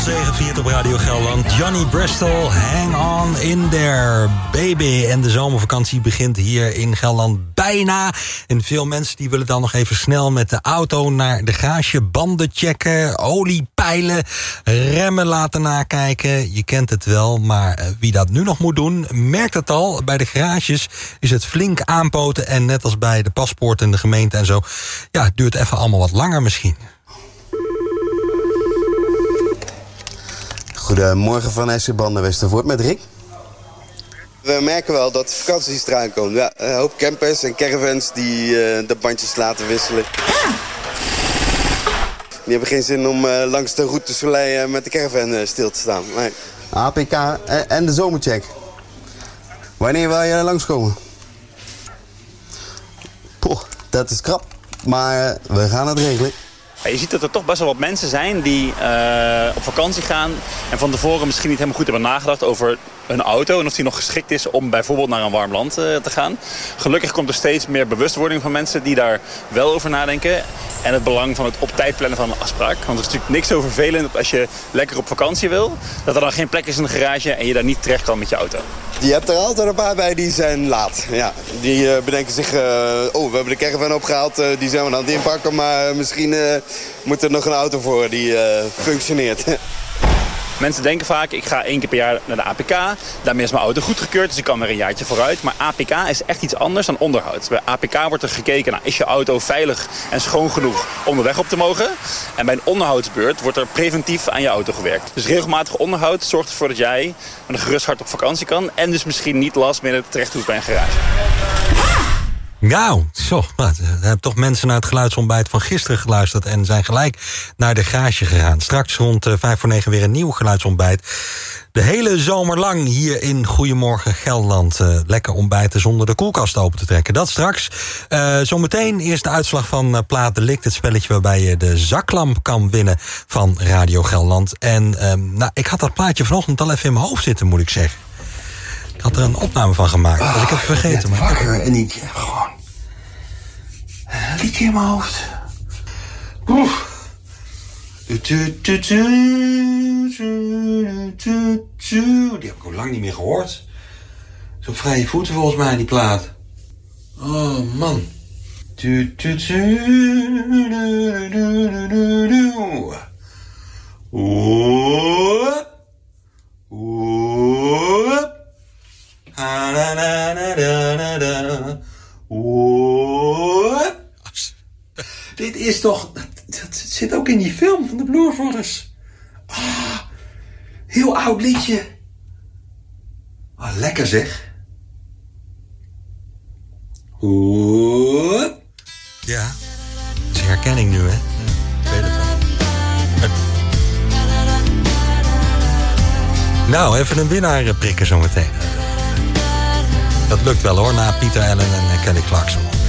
7-4 op Radio Gelderland. Johnny Bristol, hang on in there, baby. En de zomervakantie begint hier in Gelderland bijna. En veel mensen die willen dan nog even snel met de auto naar de garage. Banden checken, olie peilen, remmen laten nakijken. Je kent het wel, maar wie dat nu nog moet doen, merkt het al. Bij de garages is het flink aanpoten. En net als bij de paspoort en de gemeente en zo, ja, het duurt even allemaal wat langer misschien. Goedemorgen van SC Banden Westervoort met Rick. We merken wel dat vakanties eraan komen. Ja, een hoop campers en caravans die de bandjes laten wisselen. Die hebben geen zin om langs de Route du Soleil met de caravan stil te staan. Nee. APK en de zomercheck. Wanneer wil je langskomen? Poh, dat is krap. Maar we gaan het regelen. Je ziet dat er toch best wel wat mensen zijn die op vakantie gaan en van tevoren misschien niet helemaal goed hebben nagedacht over hun auto en of die nog geschikt is om bijvoorbeeld naar een warm land te gaan. Gelukkig komt er steeds meer bewustwording van mensen die daar wel over nadenken en het belang van het op tijd plannen van een afspraak. Want er is natuurlijk niks zo vervelend als je lekker op vakantie wil, dat er dan geen plek is in de garage en je daar niet terecht kan met je auto. Je hebt er altijd een paar bij die zijn laat. Ja, die bedenken zich, we hebben de caravan opgehaald, die zijn we aan het inpakken, maar misschien moet er nog een auto voor die functioneert. Mensen denken vaak, ik ga 1 keer per jaar naar de APK. Daarmee is mijn auto goedgekeurd, dus ik kan weer een jaartje vooruit. Maar APK is echt iets anders dan onderhoud. Bij APK wordt er gekeken naar, is je auto veilig en schoon genoeg om de weg op te mogen? En bij een onderhoudsbeurt wordt er preventief aan je auto gewerkt. Dus regelmatig onderhoud zorgt ervoor dat jij met een gerust hart op vakantie kan. En dus misschien niet last minute terecht hoeft bij een garage. Nou, zo, er hebben toch mensen naar het geluidsontbijt van gisteren geluisterd en zijn gelijk naar de garage gegaan. Straks rond 8:55 weer een nieuw geluidsontbijt. De hele zomer lang hier in Goedemorgen Gelderland. Lekker ontbijten zonder de koelkast open te trekken. Dat straks. Zometeen eerst de uitslag van Plaat Delict. Het spelletje waarbij je de zaklamp kan winnen van Radio Gelderland. En ik had dat plaatje vanochtend al even in mijn hoofd zitten, moet ik zeggen. Ik had er een opname van gemaakt. Dat ik heb vergeten. Maar wakker en ik gewoon een liedje in mijn hoofd. Oef. Die heb ik al lang niet meer gehoord. Zo op vrije voeten volgens mij, die plaat. Oh, man. Dit is toch... Dat zit ook in die film van de Blues Brothers. Heel oud liedje. Lekker zeg. Ja, dat is herkenning nu, hè? Ik weet het wel. Nou, even een winnaar prikken zometeen. Dat lukt wel hoor, na Pieter Allen en Kelly Clarkson.